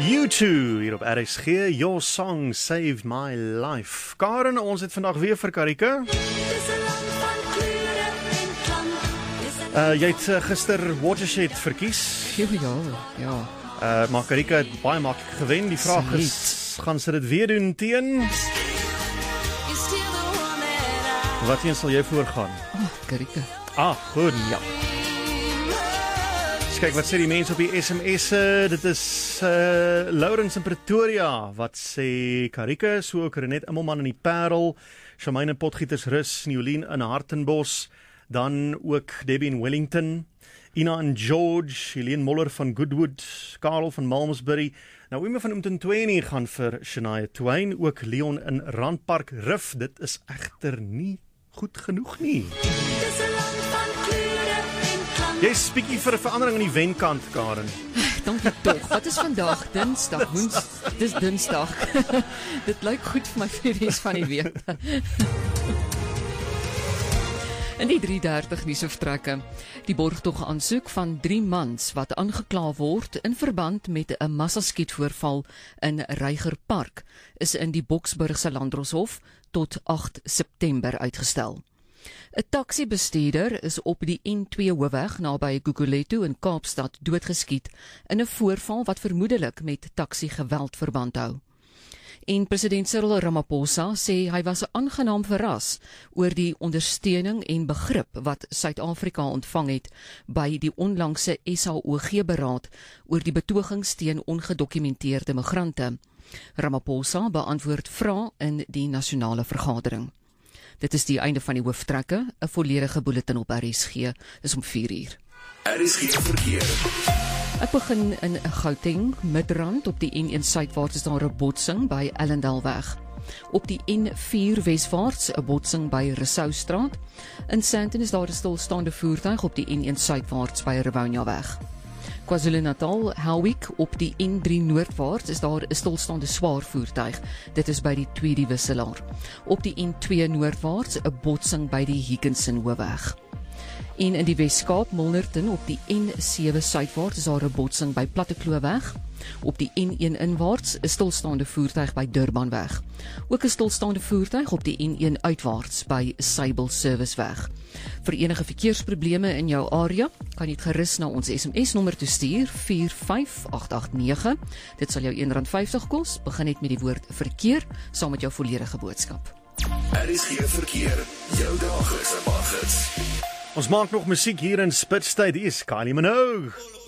U2 hier op RSG, Your Song Saved My Life. Karen, ons het vandag weer vir Karike. Jy het gister Watershed verkies. Ja. Maar Karike het baie maklik gewen. Die vraag is, gaan sy dit weer doen teen? Wat teen sal jy voorgaan? Karike. Goed. Ja. Kyk wat sê die mense op die SMS'e. Dit is Lawrence in Pretoria wat sê Karike, so ook Renet Immelman in die Parel, Shamaine Potgietersrus, Niolien in Hartenbos, dan ook Debbie in Wellington, Ina en George, Helene Moller van Goodwood, Karel van Malmesbury, Naomi van Umtuntweni gaan vir Shania Twain, ook Leon in Randpark Rif. Dit is egter nie goed genoeg nie. Jy is bietjie vir 'n verandering aan die wenkant, Karen. Dankie tog. Wat is vandag? Dinsdag, dis Dinsdag. Dit lyk goed vir my vir die res van die week. In die 3:30 nuusvertrekke, die borgtog aansoek van 3 mans wat aangekla word in verband met 'n massaskietvoorval in Reigerpark is in die Boksburgse Landdroshof tot 8 September uitgestel. 'n Taxi-bestuurder is op die N2 hoofweg naby Gugulethu in Kaapstad doodgeskiet in 'n voorval wat vermoedelik met taxi-geweld verband hou. En president Cyril Ramaphosa sê hy was aangenaam verras oor die ondersteuning en begrip wat Suid-Afrika ontvang het by die onlangse SAOG-beraad oor die betogings teen ongedokumenteerde migrante. Ramaphosa beantwoord vrae in die nasionale vergadering. Dit is die einde van die hooftrekke, 'n volledige bulletin op RSG, is om 4:00. RSG verkeer. Ek begin in Gauteng, Midrand, op die N1 suidwaarts is daar 'n botsing by Ellendalweg. Op die N4 weswaarts 'n botsing by Rousseaustraat. In Sandton is daar 'n stilstaande voertuig op die N1 suidwaarts by Rivonia-weg. KwaZulu-Natal, Howick, op die N3 noordwaarts is daar 'n stilstaande swaar voertuig. Dit is by die tweede wisselaar. Op die N2 noordwaarts 'n botsing by die Higginson hoofweg. En in die Weskaap, Milnerton, op die N7 suidwaarts is daar 'n botsing by Platteklooweg. Op die N1 inwaarts 'n stilstaande voertuig by Durbanweg. Ook 'n stilstaande voertuig op die N1 uitwaarts by Sable Serviceweg. Vir enige verkeersprobleme in jou area, kan jy dit gerus na ons SMS-nommer toe stuur, 45889. Dit sal jou R1.50 kos. Begin net met die woord verkeer, saam met jou volledige boodskap. RSG verkeer, jou daglikse baggies. Ons maak nog musiek hier in Spitstyd. Hier is Kylie Minogue.